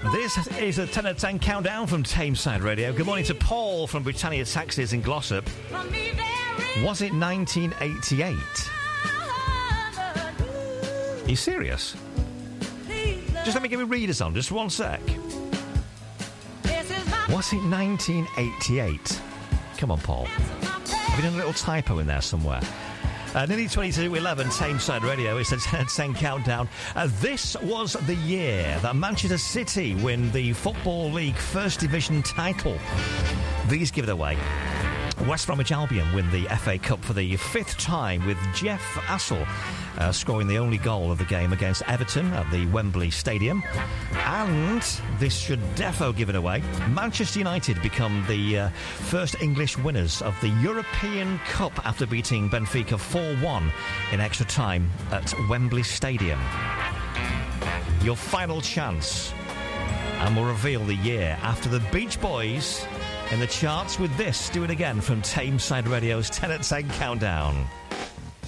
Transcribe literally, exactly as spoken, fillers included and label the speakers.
Speaker 1: This is a ten at ten countdown from Tameside Radio. Good morning to Paul from Britannia Taxis in Glossop. Was it nineteen eighty-eight? Are you serious? Just let me give me readers on, just one sec. Was it nineteen eighty-eight? Come on, Paul. Have you done a little typo in there somewhere? Uh, nearly twenty-two to eleven, Tameside Radio. It's a ten at ten countdown. Uh, this was the year that Manchester City win the Football League First Division title. These give it away. West Bromwich Albion win the F A Cup for the fifth time, with Jeff Assel uh, scoring the only goal of the game against Everton at the Wembley Stadium. And this should defo give it away. Manchester United become the uh, first English winners of the European Cup after beating Benfica four one in extra time at Wembley Stadium. Your final chance, and we'll reveal the year after the Beach Boys in the charts with this. Do it again from Tameside Radio's ten at ten countdown.